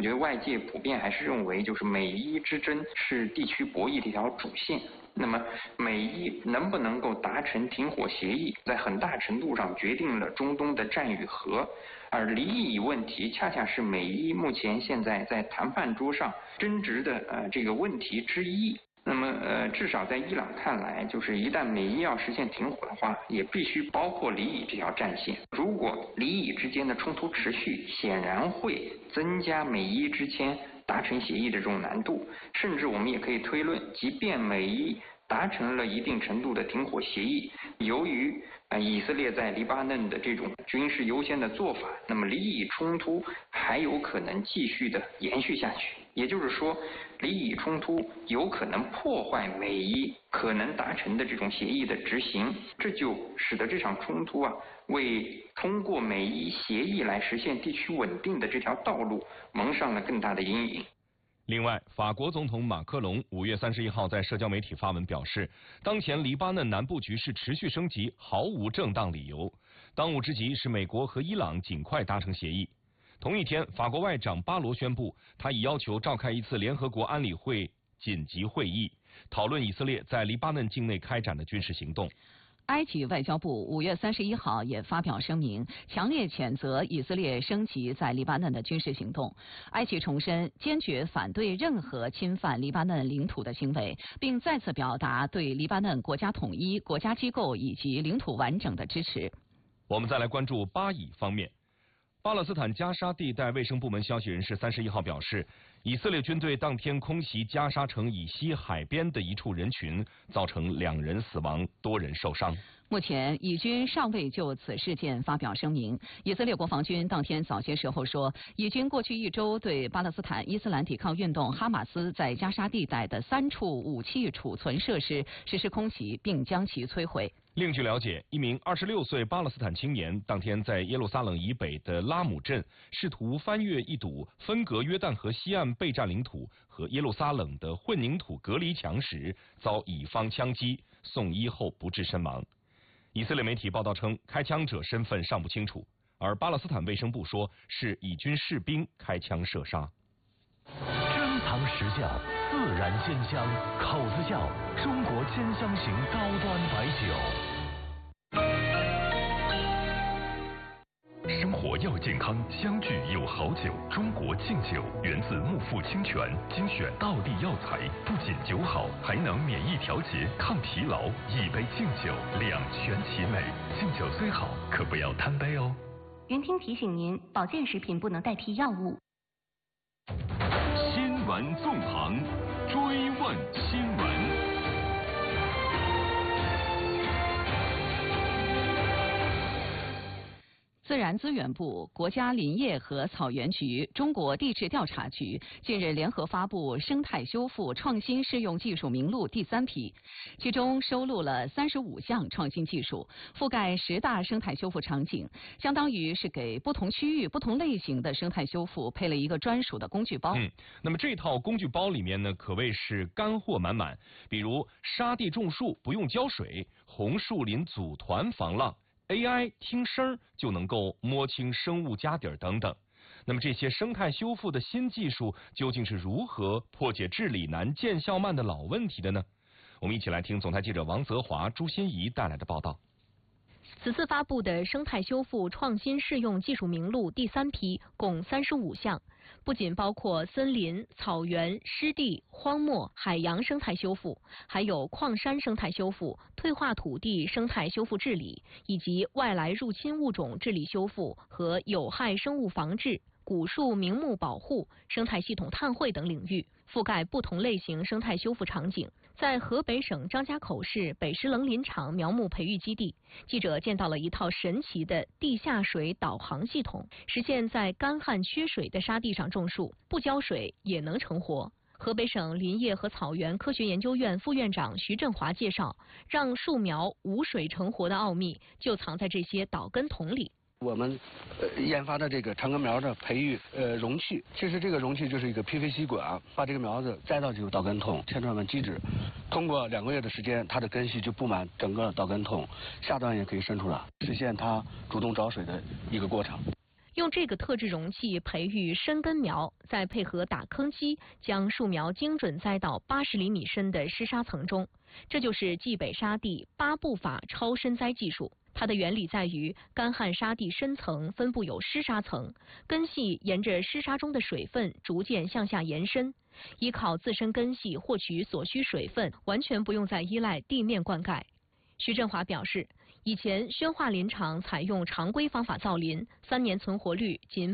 觉得外界普遍还是认为，就是美伊之争是地区博弈的一条主线。那么美伊能不能够达成停火协议，在很大程度上决定了中东的战与和，而离以问题恰恰是美伊目前现在在谈判桌上争执的这个问题之一。那么至少在伊朗看来，就是一旦美伊要实现停火的话，也必须包括离以这条战线。如果离以之间的冲突持续，显然会增加美伊之间达成协议的这种难度，甚至我们也可以推论，即便美伊达成了一定程度的停火协议，由于以色列在黎巴嫩的这种军事优先的做法，那么离以冲突还有可能继续的延续下去。也就是说，离以冲突有可能破坏美伊可能达成的这种协议的执行，这就使得这场冲突为通过美伊协议来实现地区稳定的这条道路蒙上了更大的阴影。 另外，法国总统马克龙5月31号在社交媒体发文表示，当前黎巴嫩南部局势持续升级，毫无正当理由。当务之急是美国和伊朗尽快达成协议。同一天，法国外长巴罗宣布，他已要求召开一次联合国安理会紧急会议，讨论以色列在黎巴嫩境内开展的军事行动。 埃及外交部5月31号也发表声明，强烈谴责以色列升级在黎巴嫩的军事行动。埃及重申坚决反对任何侵犯黎巴嫩领土的行为，并再次表达对黎巴嫩国家统一、国家机构以及领土完整的支持。 我们再来关注巴以方面。巴勒斯坦加沙地带卫生部门消息人士31号表示，以色列军队当天空袭加沙城以西海边的一处人群，造成2人死亡，多人受伤。 目前，以军尚未就此事件发表声明。以色列国防军当天早些时候说，以军过去1周对巴勒斯坦伊斯兰抵抗运动哈马斯在加沙地带的3处武器储存设施实施空袭，并将其摧毁。 另据了解，一名26岁巴勒斯坦青年当天在耶路撒冷以北的拉姆镇试图翻越一堵分隔约旦河西岸备战领土和耶路撒冷的混凝土隔离墙时，遭以方枪击，送医后不治身亡。以色列媒体报道称，开枪者身份尚不清楚，而巴勒斯坦卫生部说是以军士兵开枪射杀。 珍藏实窖，自然鲜香，口子窖，中国兼香型高端白酒。生活要健康，相聚有好酒。中国敬酒源自木富清泉，精选道地药材，不仅酒好，还能免疫调节、抗疲劳。一杯敬酒，两全其美。敬酒虽好，可不要贪杯哦。 云听提醒您，保健食品不能代替药物。 新闻纵横，追问新闻。 自然资源部、国家林业和草原局、中国地质调查局近日联合发布生态修复创新适用技术名录第3批，其中收录了35项创新技术，覆盖10大生态修复场景，相当于是给不同区域、不同类型的生态修复配了一个专属的工具包。 那么这套工具包里面呢，可谓是干货满满，比如沙地种树不用浇水，红树林组团防浪。AI 听声就能够摸清生物家底儿等等。那么这些生态修复的新技术究竟是如何破解治理难见效慢的老问题的呢？我们一起来听总台记者王泽华、朱欣怡带来的报道。 此次发布的生态修复创新适用技术名录第3批共35项，不仅包括森林、草原、湿地、荒漠、海洋生态修复，还有矿山生态修复、退化土地生态修复治理，以及外来入侵物种治理修复和有害生物防治、古树名木保护、生态系统碳汇等领域，覆盖不同类型生态修复场景。在河北省张家口市北石棱林场苗木培育基地，记者见到了一套神奇的地下水导航系统，实现在干旱缺水的沙地上种树，不浇水也能成活。河北省林业和草原科学研究院副院长徐振华介绍，让树苗无水成活的奥秘就藏在这些导根筒里。 我们研发的这个长根苗的培育容器，其实这个容器就是一个 PVC 管，把这个苗子栽到这个导根筒，前段完基质，通过2个月的时间，它的根系就布满整个导根筒，下段也可以伸出来，实现它主动找水的一个过程。 用这个特制容器培育深根苗，再配合打坑机，将树苗精准栽到80厘米深的湿沙层中。这就是冀北沙地8步法超深栽技术。它的原理在于干旱沙地深层分布有湿沙层，根系沿着湿沙中的水分逐渐向下延伸，依靠自身根系获取所需水分，完全不用再依赖地面灌溉。徐振华表示，以前宣化林场采用常规方法造林，3年存活率仅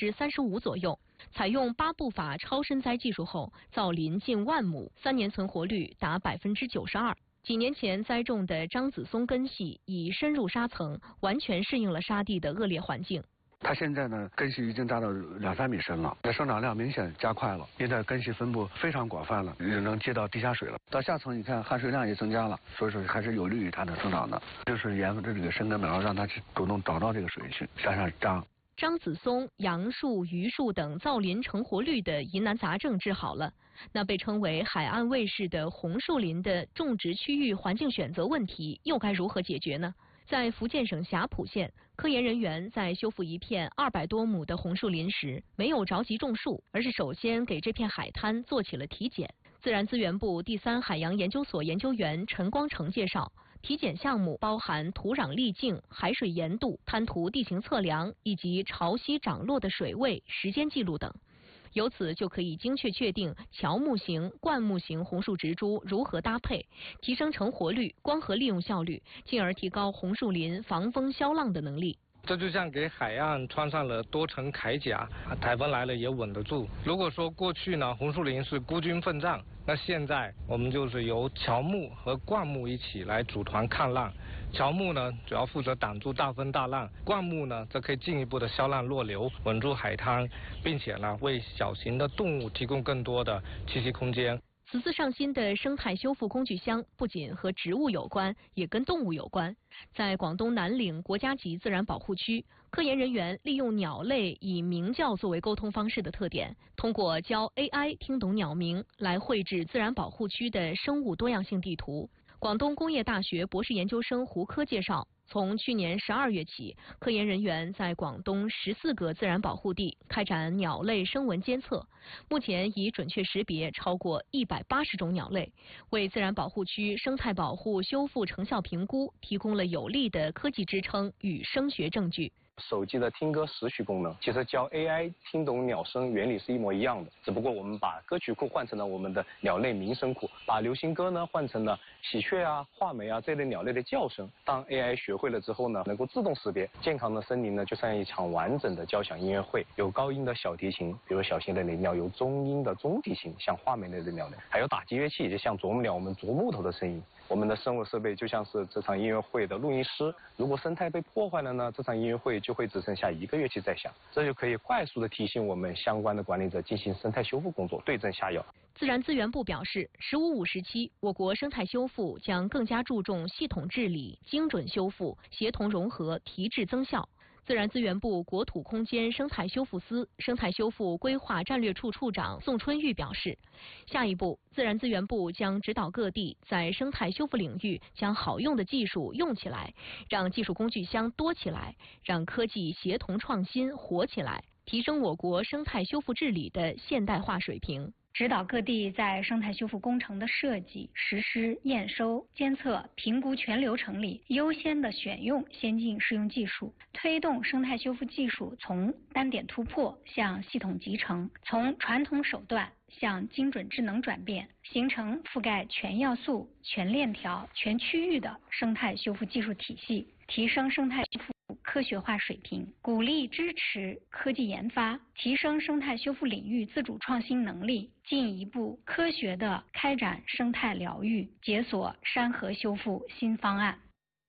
35%左右。采用8步法超深栽技术后，造林近1万亩，3年存活率达92%。几年前栽种的张子松根系已深入沙层，完全适应了沙地的恶劣环境。 它现在呢，根系已经达到2-3米深了，生长量明显加快了，现在根系分布非常广泛了，也能接到地下水了。到下层你看含水量也增加了，所以说还是有利于它的生长的。就是研发这个深根苗，让它去主动找到这个水去，向上张。 张子松、杨树、榆树等造林成活率的疑难杂症治好了，那被称为海岸卫士的红树林的种植区域环境选择问题又该如何解决呢？在福建省霞浦县，科研人员在修复一片200多亩的红树林时，没有着急种树，而是首先给这片海滩做起了体检。自然资源部第3海洋研究所研究员陈光成介绍，体检项目包含土壤粒径、海水盐度、滩涂地形测量以及潮汐涨落的水位、时间记录等。由此就可以精确确定乔木型、灌木型红树植株如何搭配，提升成活率、光合利用效率，进而提高红树林防风消浪的能力。 这就像给海岸穿上了多层铠甲，台风来了也稳得住。如果说过去呢，红树林是孤军奋战，那现在我们就是由乔木和灌木一起来组团抗浪。乔木呢，主要负责挡住大风大浪；灌木呢，则可以进一步的消浪弱流，稳住海滩，并且呢，为小型的动物提供更多的栖息空间。 此次上新的生态修复工具箱不仅和植物有关，也跟动物有关。在广东南岭国家级自然保护区，科研人员利用鸟类以鸣叫作为沟通方式的特点，通过教 AI 听懂鸟鸣来绘制自然保护区的生物多样性地图。广东工业大学博士研究生胡科介绍，从去年12月起，科研人员在广东14个自然保护地开展鸟类声纹监测，目前已准确识别超过180种鸟类，为自然保护区生态保护修复成效评估提供了有力的科技支撑与声学证据。 手机的听歌识曲功能，其实教 AI 听懂鸟声原理是一模一样的，只不过我们把歌曲库换成了我们的鸟类鸣声库，把流行歌呢换成了喜鹊啊、画眉啊这类鸟类的叫声。当 AI 学会了之后呢，能够自动识别健康的森林呢，就像一场完整的交响音乐会，有高音的小提琴，比如小型的雷鸟；有中音的中提琴，像画眉类的鸟类；还有打击乐器，就像啄木鸟我们啄木头的声音。我们的生物设备就像是这场音乐会的录音师，如果生态被破坏了呢，这场音乐会就会只剩下1个乐器在响，这就可以快速的提醒我们相关的管理者进行生态修复工作，对症下药。 自然资源部表示，“15-5”时期，我国生态修复将更加注重系统治理、精准修复、协同融合、提质增效。自然资源部国土空间生态修复司生态修复规划战略处处长宋春玉表示，下一步，自然资源部将指导各地在生态修复领域将好用的技术用起来，让技术工具箱多起来，让科技协同创新活起来，提升我国生态修复治理的现代化水平。 指导各地在生态修复工程的设计、实施、验收、监测、评估全流程里，优先的选用先进适用技术，推动生态修复技术从单点突破向系统集成，从传统手段向精准智能转变，形成覆盖全要素、全链条、全区域的生态修复技术体系，提升生态修复科学化水平，鼓励支持科技研发，提升生态修复领域自主创新能力，进一步科学地开展生态疗愈，解锁山河修复新方案。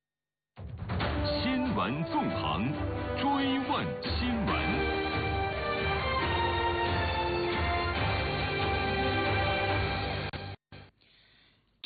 新闻纵横，追问新闻。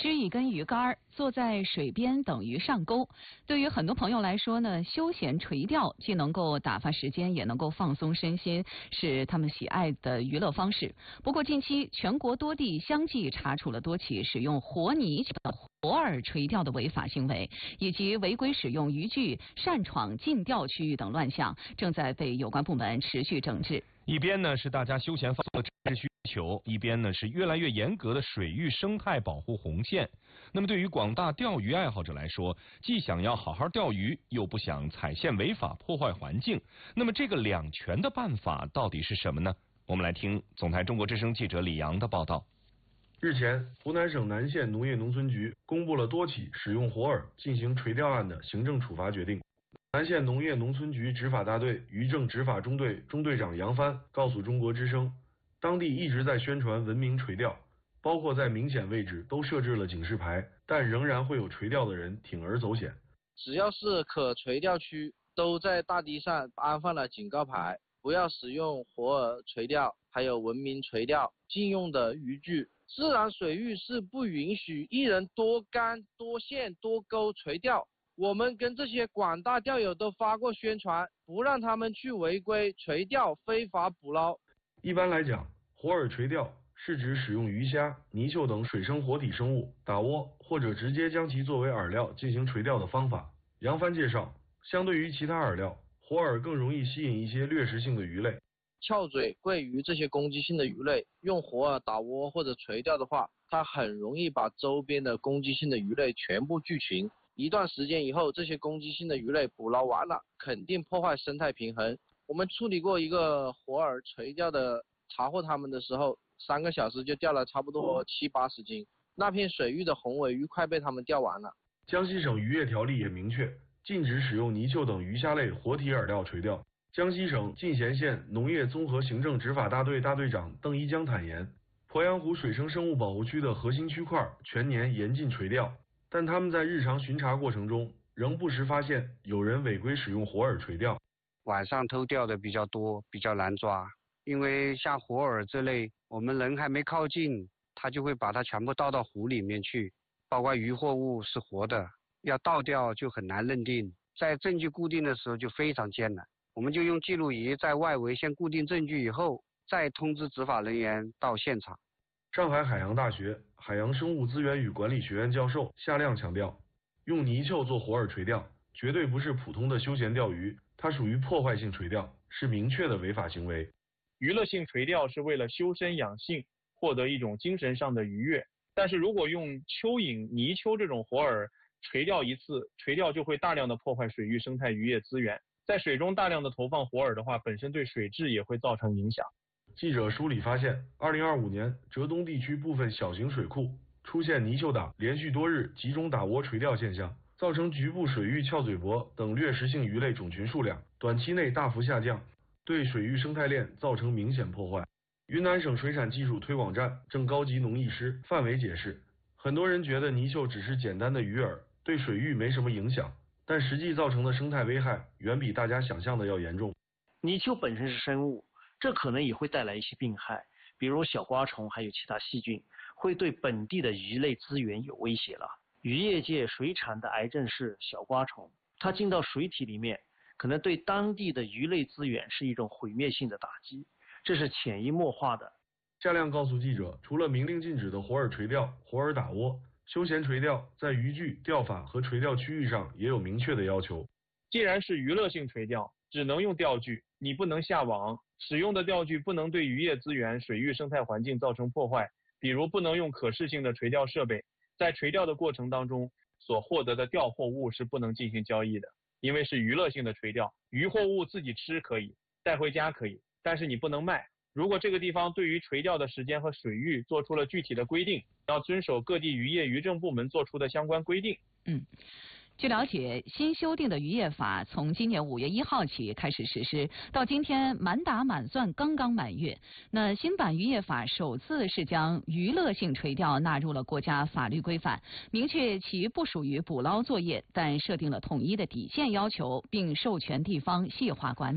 支一根鱼竿，坐在水边等鱼上钩。对于很多朋友来说呢，休闲垂钓既能够打发时间，也能够放松身心，是他们喜爱的娱乐方式。不过近期全国多地相继查处了多起使用活泥活饵垂钓的违法行为，以及违规使用渔具擅闯禁钓区域等乱象，正在被有关部门持续整治。 一边呢是大家休闲放松的真实需求，一边呢是越来越严格的水域生态保护红线。那么对于广大钓鱼爱好者来说，既想要好好钓鱼，又不想踩线违法破坏环境，那么这个两全的办法到底是什么呢？我们来听总台中国之声记者李阳的报道。 日前，湖南省南县农业农村局公布了多起使用活饵进行垂钓案的行政处罚决定。南县农业农村局执法大队渔政执法中队中队长杨帆告诉中国之声，当地一直在宣传文明垂钓，包括在明显位置都设置了警示牌，但仍然会有垂钓的人铤而走险。 只要是可垂钓区，都在大堤上安放了警告牌，不要使用活饵垂钓，还有文明垂钓禁用的渔具。自然水域是不允许一人多竿、多线、多钩垂钓。我们跟这些广大钓友都发过宣传，不让他们去违规垂钓、非法捕捞。 一般来讲，活饵垂钓是指使用鱼虾、泥鳅等水生活体生物打窝，或者直接将其作为饵料进行垂钓的方法。杨帆介绍，相对于其他饵料，活饵更容易吸引一些掠食性的鱼类。 翘嘴、桂鱼这些攻击性的鱼类，用活饵打窝或者垂钓的话，它很容易把周边的攻击性的鱼类全部聚群。一段时间以后，这些攻击性的鱼类捕捞完了，肯定破坏生态平衡。我们处理过一个活饵垂钓的，查获它们的时候，3个小时就钓了差不多70-80斤。那片水域的红尾鱼快被他们钓完了。 江西省渔业条例也明确，禁止使用泥鳅等鱼虾类活体饵料垂钓。江西省进贤县农业综合行政执法大队大队长邓一江坦言，鄱阳湖水生生物保护区的核心区块全年严禁垂钓，但他们在日常巡查过程中，仍不时发现有人违规使用活饵垂钓。 晚上偷钓的比较多，比较难抓，因为像活饵这类，我们人还没靠近，他就会把它全部倒到湖里面去，包括渔获物是活的，要倒钓就很难认定，在证据固定的时候就非常艰难。我们就用记录仪在外围先固定证据以后，再通知执法人员到现场。 上海海洋大学海洋生物资源与管理学院教授夏亮强调，用泥鳅做活饵垂钓绝对不是普通的休闲钓鱼，它属于破坏性垂钓，是明确的违法行为。 娱乐性垂钓是为了修身养性，获得一种精神上的愉悦，但是如果用蚯蚓、泥鳅这种活饵垂钓一次，垂钓就会大量的破坏水域生态渔业资源。在水中大量的投放活饵的话，本身对水质也会造成影响。 记者梳理发现，2025年浙东地区部分小型水库出现泥鳅党连续多日集中打窝垂钓现象，造成局部水域翘嘴跛等掠食性鱼类种群数量短期内大幅下降，对水域生态链造成明显破坏。云南省水产技术推广站正高级农艺师范伟解释，很多人觉得泥鳅只是简单的鱼饵，对水域没什么影响，但实际造成的生态危害远比大家想象的要严重。 泥鳅本身是生物，这可能也会带来一些病害，比如小瓜虫还有其他细菌，会对本地的鱼类资源有威胁了。渔业界水产的癌症是小瓜虫，它进到水体里面，可能对当地的鱼类资源是一种毁灭性的打击，这是潜移默化的。 夏亮告诉记者，除了明令禁止的活饵垂钓、活饵打窝，休闲垂钓在渔具、钓法和垂钓区域上也有明确的要求。 既然是娱乐性垂钓，只能用钓具，你不能下网，使用的钓具不能对渔业资源、水域生态环境造成破坏，比如不能用可视性的垂钓设备，在垂钓的过程当中所获得的钓获物是不能进行交易的，因为是娱乐性的垂钓，渔获物自己吃可以，带回家可以，但是你不能卖。如果这个地方对于垂钓的时间和水域做出了具体的规定，要遵守各地渔业渔政部门做出的相关规定。 据了解，新修订的渔业法从今年5月1号起开始实施，到今天满打满算刚刚满月。那新版渔业法首次是将娱乐性垂钓纳入了国家法律规范，明确其不属于捕捞作业，但设定了统一的底线要求，并授权地方细化管理。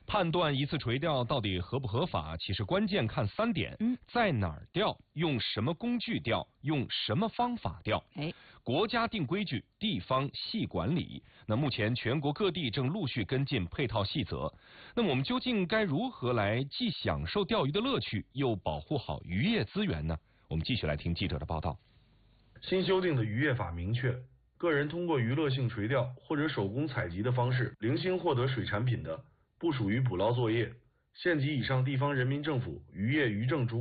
判断一次垂钓到底合不合法，其实关键看3点：在哪儿钓，用什么工具钓，用什么方法钓。国家定规矩，地方细管理。那目前全国各地正陆续跟进配套细则。那么我们究竟该如何来既享受钓鱼的乐趣，又保护好渔业资源呢？我们继续来听记者的报道。 新修订的渔业法明确，个人通过娱乐性垂钓或者手工采集的方式零星获得水产品的，不属于捕捞作业。县级以上地方人民政府渔业渔政主